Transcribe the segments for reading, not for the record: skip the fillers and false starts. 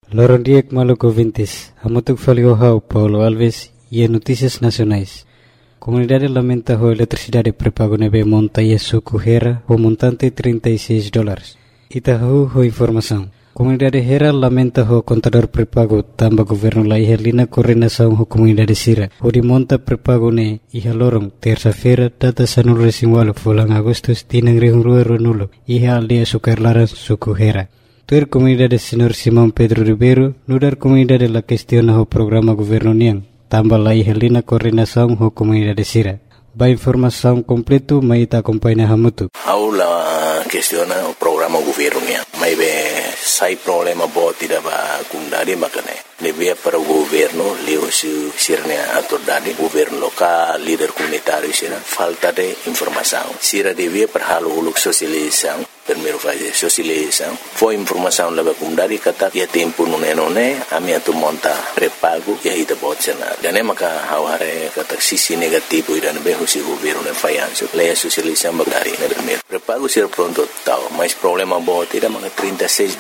Lorondiek Maluco Vintes, Hamutuk Faliohau, Paulo Alves e Notícias Nacionais. Comunidade lamenta a eletricidade pré-pago nebe monta e suco Hera o montante $36. Itahu ho informação. Comunidade Hera lamenta o contador pré-pago tamba governo la ihalina coordenação ho comunidade Sira. O de monta pré-pago ne iha lorong terça-feira data sanul resinwalo fulang Agustus tinang rihungrua ronulo iha aldia sukarlaran suco Hera. Tuer comunidade Senhor Simão Pedro Ribeiro nudar comunidade la questiona ho programa governo niang tamba la ihalina coordenação ho comunidade Sira. Ba informação completo mai ta acompanha Hamutu. Aula questiona o programa governo niang. Mai be sai problema boti da ba kundari makane. Lebih para o governo leu sirnya atordade governo local líder comunitário sira falta de informação. Sira devia para halo uluk sosialização. Primeiro fase sosialização. Foi informação leva kundari kata ya tempo nune ami atu monta pré-pago ya ita botsena. Dane maka haware kata sisi negativo ida be husi governo ne fayanso. Leia sosialização bagari na primeiro. Pré-pago sira pronto tau, mas problema boti da maka $36.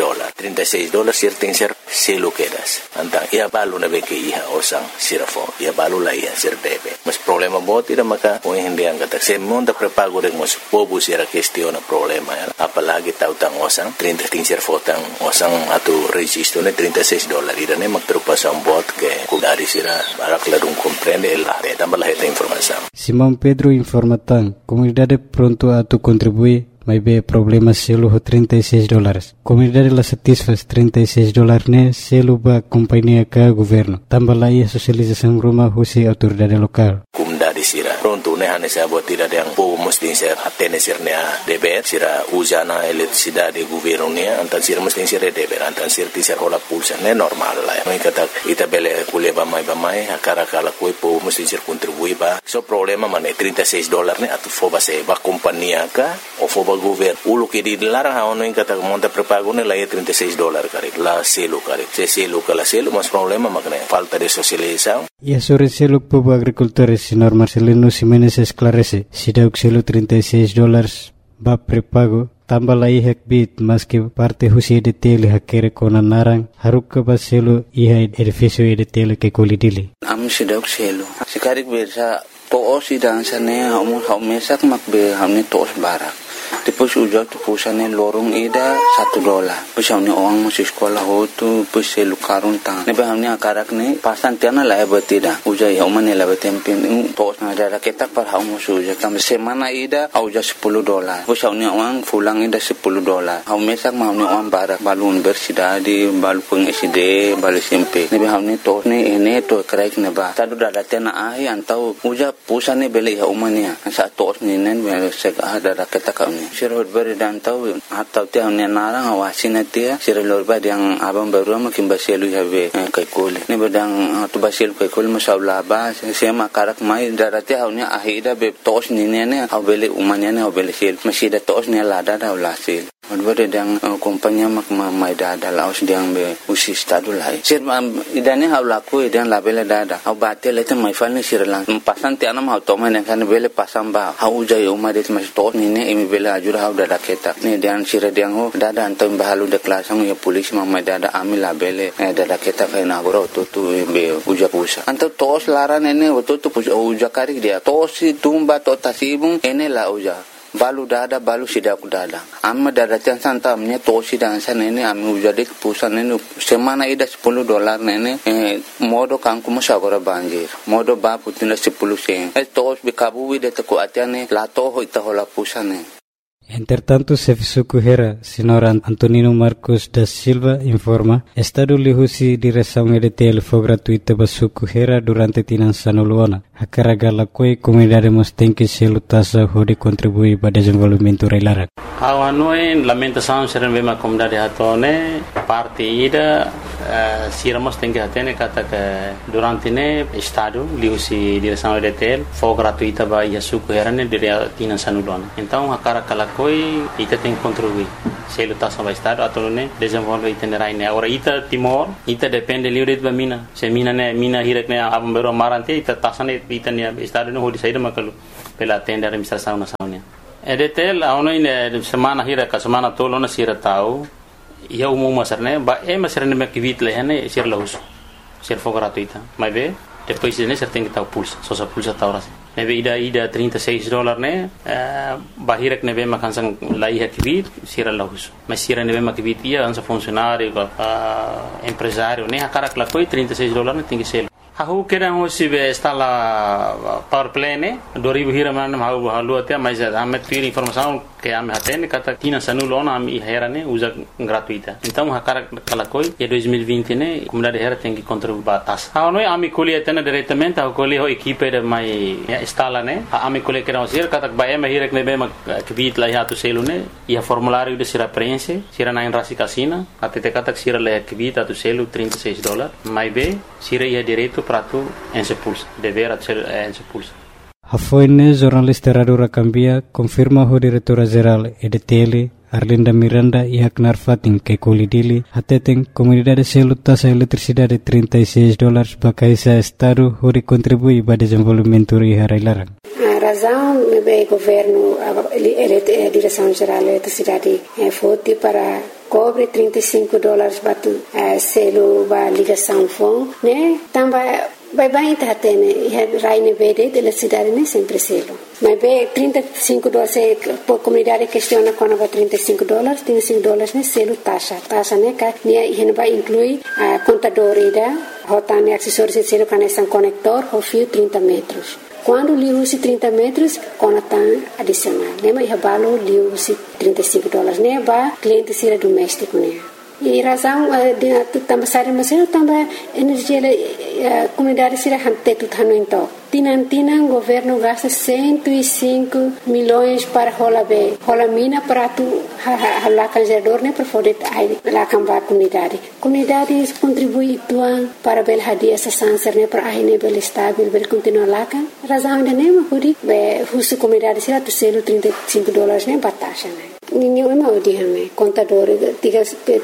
$36 sir tem ser selo quedas. Antang ia balu na be ke iha osang sirafo. Ia balu la ia sir debe. Mas problema boti da maka o hindi ang kata se monta pré-pago de mos pobu sira questiona problema ya. Apalagi tautang osang 30 ser fotang osang atu registro ne $36 ida ne magtrupasan bot ke kudari sira barak ladung comprende la tambah la esta informação. Simão Pedro informa tan comunidade pronto atu contribui mas be problema selo ho $36. Comunidade la satisfaz $36 ne selo ba companhia ka governo. Tambah la ia sosialização rumah husi autoridade lokal. Comunidade sira pronto ne hane sa buat tidak yang po mesti ser atene sirnya DPR sira usana eletricidade governo ne antan sira mesti sira DPR antan sira tisar hola pulsa ne normal la. Noi kata ita bele kuleba mai akara kala koi po mesti sir contribui ba. So problema mane $36 ne atu foba se ba companhia ka o foba governo ulu ke di dilarang ono yang kata monta pré-pago ne la $36 kare la selo kare se selo kala selo mas problema makne falta de socialização. E a sobre selo povo agricultores senhor Marcelino Ximenes esclarece se deu selo $36 ba pré-pago tambah la ihak bit mas que parte husi de tele hakere kona narang haruk ba selo iha edifício de tele ke kolidili am se deu selo sikarik bersa to osi dansane mesak makbe hamne tos barak. Depois ujar tu pusane lorong ida $1. Pusane orang masih sekolah hotu puse lukarun tang. Nebe hamne akarak ne pasan tiana la betida. Ujar ya umane la betempin tos na ada ketak par hau musu ujar tam semana ida au ujar $10. Pusane orang fulang ida $10. Hau mesak ma hamne orang barak balu universidade balu peng SD balu SMP. Nebe hamne tos ne ene to kraik ne ba. Tadu dada tena ahi antau ujar pusane bele ya umane. Sa tos ne nen sek ada ketak Sirot beri dan tahu atau tiang ni narang awasina tia sirot beri yang abang baru makin basilu habe kai kol ni bedang tu basilu kai kol masalah ba sema karak mai darati haunya ahida be tos ni ne au bele umanya ne au bele sil masih da tos ni lada da ulasil Beri yang kompanya mak mai dada laos diang be usi stadu lai sir idane hau laku idan labele dada au batel itu mai fal ni sirlang pasan tiana mau toman yang kan bele pasang ba hau jai umah det mas tos ni ne imi bele ajur hau dada ketak ni dian sira diang ho dada antam bahalu de kelasang ya polis mai dada ami labele dada ketak kai na goro tu be uja pusa anto tos laran ene tu uja karik dia tos tumba to tasibung ene la uja balu dada balu sidak dada amma dada chan santa amnya tosi dan sanene ami ujade pusan nene semana ida $10 nene modo kangku masagora banjir modo ba putina 10 sen tos bikabu de ko atiane la to hoita hola pusane. Entretanto, Sefisuku Hera, senhor Antonino Marcos da Silva, informa, Estado lihusi direção EDTL foi gratuita para Suku Hera durante tinan sanuluana. A carga la coi comunidade mostém que selo tasa hode contribui para desenvolvimento reilara. Hawanoi lamentação serem bem a comunidade hatone parte ida siramos tem que atene kata que durante ne Estado lihusi direção EDTL foi gratuita para Suku Hera ne dire tinan sanuluana. Então a carga la coi ita tem que contribuir selo tasa para Estado atau ne desenvolve itinerai ne agora ita Timor ita depende livre de mina se mina hirak ne abang baru marante ita tasa ne ita ne Estado no hodi saída makalu pela tenda administração nacional EDTL aonde semana hirak semana tolo na sira tau ia umum masar né ba masar né kivit lehane sir lahus sir for gratuita mas be depois né ser tem que estar pulsa só sa pulsa tá ora nebe ida $36 né bahirek nebe makansang laiha kivit sir lahus mas sir nebe makivit ia ansa funcionário empresário né akara klakoi $36 né tem que ser Aku kira hoje está lá power play né 2000 hira mana halu até mas ame pira informação que ame hatene kata tina sanulona ame hera né usa gratuita então hakara kalakoi e 2020 né comunidade hera tem que contribuir batas não ame colhe até diretamente a colhe ho equipe de mai instala né ame colhe que não ser kata ba ame hira que nebe que bit lá hatu selo né e a formulário de sira preenche sira na enrasi casina até kata sira lá que bit hatu selo $36 mais be sira ia direito para tu en se pulsa dever en se pulsa Hafoine jornalista Radio Rakambia confirma o diretora geral EDTL Arlinda Miranda e Haknar Fatin que colidili hateten comunidade selo taxa eletricidade $36 bakaisa estado hori contribui para desenvolvimento e harailaran. A razão é governo a direção geral da eletricidade foi para cobre $35 batu selo ba ligação fon né também vai tá tendo raine verde da eletricidade né sempre selo mas be $35 por comunidade questiona quando vai $35 né selo taxa né que né vai incluir a contador ida rotane acessórios selo conexão conector o fio 30 metros quando li usi 30 metros conatan adicional né mas balo li usi $35 né ba cliente sira doméstico né e razão de também sair mas eu também energia comunidade sira hante tu tano então Tinantina governo gasta 105 milhões para rola mina para tu halakan gerador né para poder halakan ba comunidade contribui tuan para bel hadia essa sanser né para aí né bel estável bel continuar lakan razão de né mas be husu comunidade sira tu selo $35 né batasha né ninguém é mal de né contador diga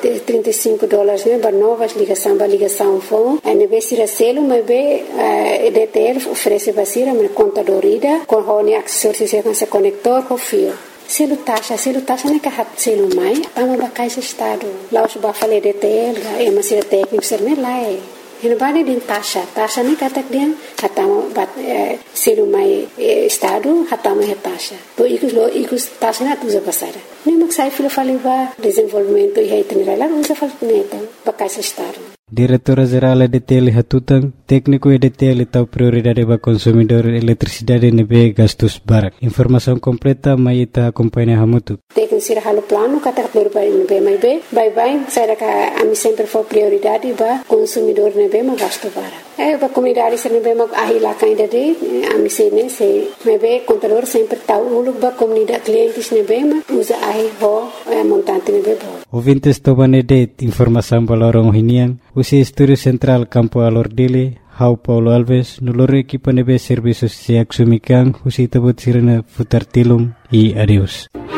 $35 né para novas ligação fone a nível sira selo mas be EDTL oferece basira mas contador ida com hone acessórios com esse conector com fio selo taxa né que hat selo mai ama bakai estado lá os ba fale EDTL é mas sira técnico ser né lá é Hinabani din taxa ni katak dia hatama bat selo mai estado hatama é taxa to ikus taxa na tuza pasara nem maksai filo faliva desenvolvimento e reitenera lá usa falneta bakai estado Diretora Geral EDTL Hatutan, técnico EDTL tau prioridade para consumidor eletricidade nebe gastos barak. Informação completa mai ita acompanha hamutu. Técnico sira halo plano kata prioridade nebe mai be, bye sai ka ami sempre for prioridade para consumidor nebe ma gasto barak. Para comunidade sira nebe ma ahila kainda de ami sene se nebe contador sempre tau uluk ba comunidade clientes nebe ma usa ahi ho montante nebe bo. Ouvintes tobanede informação balorong hinian usi Estúdio Central Campo Alordile, Hau Paulo Alves, no loro equipa nebe serviços se axumikan, usi tabut sirena futar tilum e adeus.